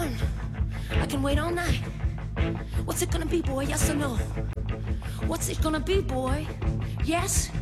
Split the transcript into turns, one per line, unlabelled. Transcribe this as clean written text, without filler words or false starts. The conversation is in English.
burn. I can wait all night. What's it gonna be, boy? Yes or no? What's it gonna be, boy? Yes